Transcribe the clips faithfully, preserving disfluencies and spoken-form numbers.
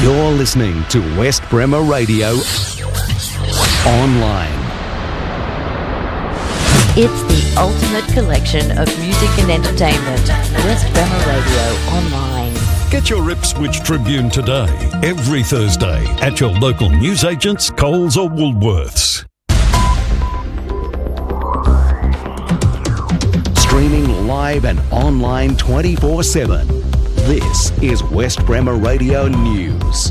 You're listening to West Bremer Radio Online. It's the ultimate collection of music and entertainment. West Bremer Radio Online. Get your Ipswich Tribune today, every Thursday, at your local newsagents, Coles or Woolworths. Streaming live and online twenty-four seven. This is West Bremer Radio News.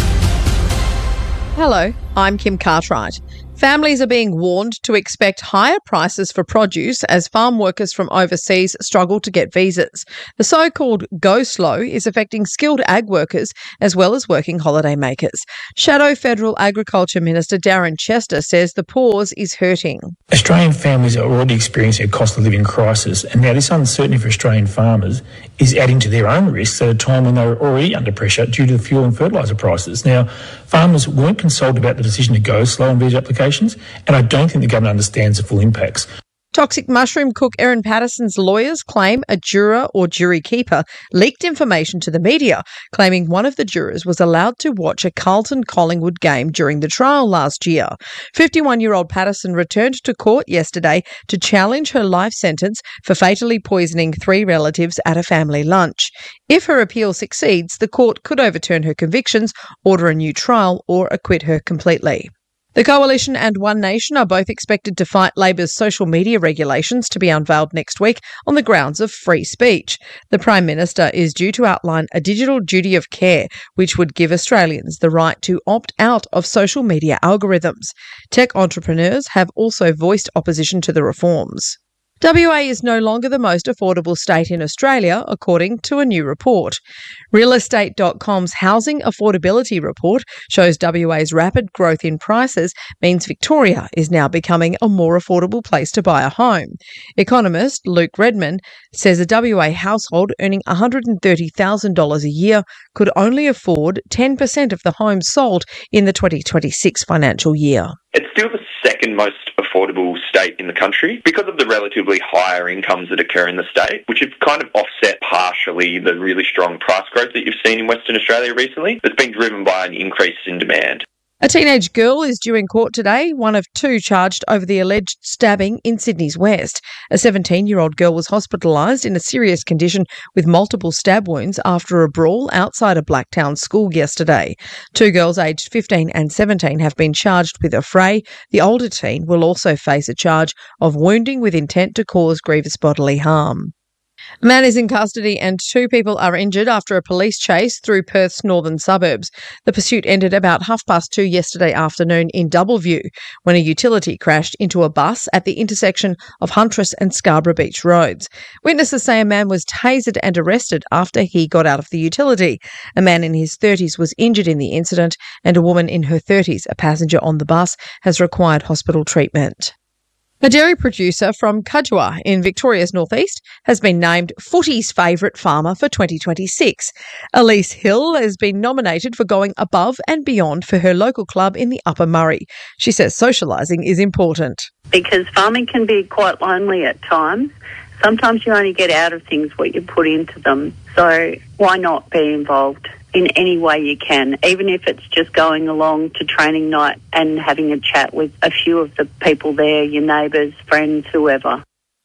Hello, I'm Kim Cartwright. Families are being warned to expect higher prices for produce as farm workers from overseas struggle to get visas. The so-called go slow is affecting skilled ag workers as well as working holiday makers. Shadow Federal Agriculture Minister Darren Chester says the pause is hurting. Australian families are already experiencing a cost of living crisis, and now this uncertainty for Australian farmers is adding to their own risks at a time when they're already under pressure due to the fuel and fertiliser prices. Now, farmers weren't consulted about the decision to go slow on visa applications, and I don't think the government understands the full impacts. Toxic mushroom cook Erin Patterson's lawyers claim a juror or jury keeper leaked information to the media, claiming one of the jurors was allowed to watch a Carlton-Collingwood game during the trial last year. fifty-one-year-old Patterson returned to court yesterday to challenge her life sentence for fatally poisoning three relatives at a family lunch. If her appeal succeeds, the court could overturn her convictions, order a new trial, or acquit her completely. The Coalition and One Nation are both expected to fight Labor's social media regulations to be unveiled next week on the grounds of free speech. The Prime Minister is due to outline a digital duty of care, which would give Australians the right to opt out of social media algorithms. Tech entrepreneurs have also voiced opposition to the reforms. W A is no longer the most affordable state in Australia, according to a new report. real estate dot com's Housing Affordability Report shows W A's rapid growth in prices means Victoria is now becoming a more affordable place to buy a home. Economist Luke Redman says a W A household earning one hundred thirty thousand dollars a year could only afford ten percent of the homes sold in the twenty twenty-six financial year. It's still the second most affordable state in the country because of the relatively higher incomes that occur in the state, which have kind of offset partially the really strong price growth that you've seen in Western Australia recently. That's been driven by an increase in demand. A teenage girl is due in court today, one of two charged over the alleged stabbing in Sydney's West. A seventeen-year-old girl was hospitalised in a serious condition with multiple stab wounds after a brawl outside a Blacktown school yesterday. Two girls aged fifteen and seventeen have been charged with affray. The older teen will also face a charge of wounding with intent to cause grievous bodily harm. A man is in custody and two people are injured after a police chase through Perth's northern suburbs. The pursuit ended about half past two yesterday afternoon in Doubleview when a utility crashed into a bus at the intersection of Huntress and Scarborough Beach roads. Witnesses say a man was tasered and arrested after he got out of the utility. A man in his thirties was injured in the incident and a woman in her thirties, a passenger on the bus, has required hospital treatment. A dairy producer from Cudgewa in Victoria's northeast has been named Footy's favourite farmer for twenty twenty-six. Elise Hill has been nominated for going above and beyond for her local club in the Upper Murray. She says socialising is important. Because farming can be quite lonely at times. Sometimes you only get out of things what you put into them. So why not be involved in any way you can, even if it's just going along to training night and having a chat with a few of the people there, your neighbours, friends, whoever.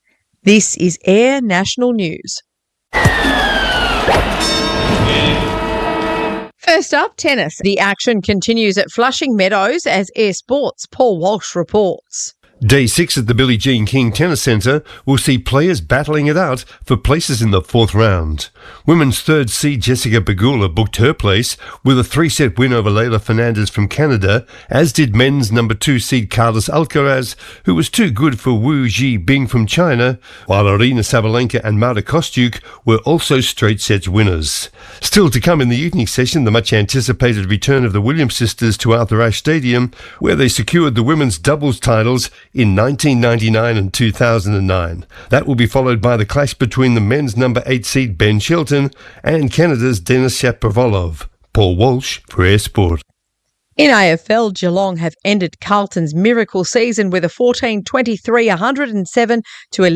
This is Air National News. First up, tennis. The action continues at Flushing Meadows as Air Sports' Paul Walsh reports. Day six at the Billie Jean King Tennis Centre will see players battling it out for places in the fourth round. Women's third seed Jessica Pegula booked her place with a three-set win over Leylah Fernandez from Canada, as did men's number two seed Carlos Alcaraz, who was too good for Wu Zhibing from China, while Arina Sabalenka and Marta Kostyuk were also straight sets winners. Still to come in the evening session, the much-anticipated return of the Williams sisters to Arthur Ashe Stadium, where they secured the women's doubles titles in nineteen ninety-nine and two thousand nine. That will be followed by the clash between the men's number eight seed Ben Shelton and Canada's Denis Shapovalov. Paul Walsh for Air Sport. In A F L, Geelong have ended Carlton's miracle season with a fourteen twenty-three one hundred seven to eleven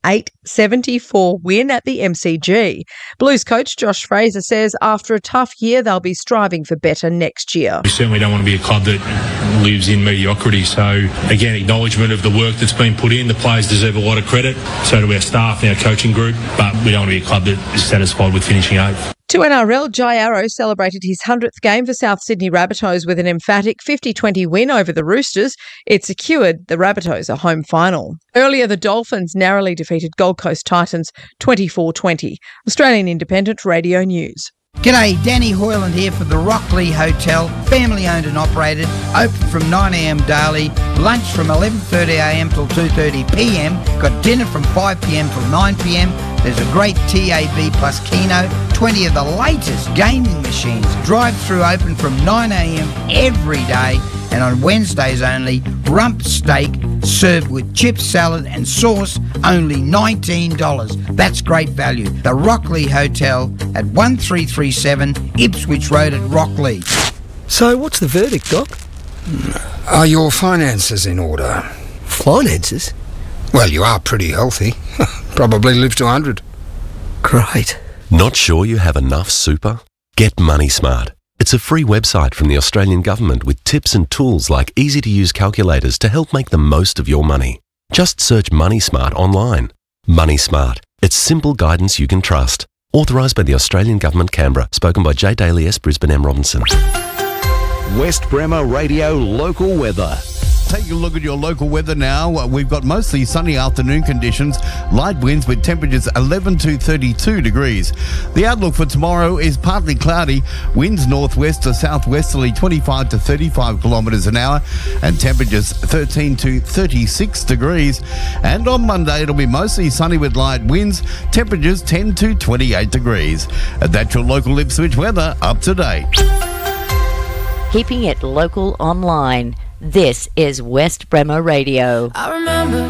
eight seventy-four win at the M C G. Blues coach Josh Fraser says after a tough year, they'll be striving for better next year. We certainly don't want to be a club that lives in mediocrity. So, again, acknowledgement of the work that's been put in. The players deserve a lot of credit. So do our staff and our coaching group. But we don't want to be a club that is satisfied with finishing eighth. To N R L, Jai Arrow celebrated his hundredth game for South Sydney Rabbitohs with an emphatic fifty twenty win over the Roosters. It secured the Rabbitohs a home final. Earlier, the Dolphins narrowly defeated Gold Coast Titans twenty-four twenty. Australian Independent Radio News. G'day, Danny Hoyland here for the Rockley Hotel, family owned and operated, open from nine a m daily, lunch from eleven thirty a m till two thirty p m, got dinner from five p m till nine p m. There's a great T A B plus keynote, twenty of the latest gaming machines, drive-through open from nine a m every day, and on Wednesdays only, rump steak served with chips, salad and sauce, only nineteen dollars. That's great value. The Rockley Hotel at one three three seven Ipswich Road at Rockley. So what's the verdict, Doc? Are your finances in order? Finances? Well, you are pretty healthy. Probably live to one hundred. Great. Not sure you have enough super? Get Money Smart. It's a free website from the Australian Government with tips and tools like easy-to-use calculators to help make the most of your money. Just search Money Smart online. Money Smart. It's simple guidance you can trust. Authorised by the Australian Government, Canberra. Spoken by J. Daly S. Brisbane M. Robinson. West Bremer Radio local weather. Take a look at your local weather now. We've got mostly sunny afternoon conditions, light winds with temperatures eleven to thirty-two degrees. The outlook for tomorrow is partly cloudy, winds northwest to southwesterly twenty-five to thirty-five kilometres an hour, and temperatures thirteen to thirty-six degrees. And on Monday, it'll be mostly sunny with light winds, temperatures ten to twenty-eight degrees. And that's your local Ipswich weather up to date. Keeping it local online. This is West Bremer Radio. I remember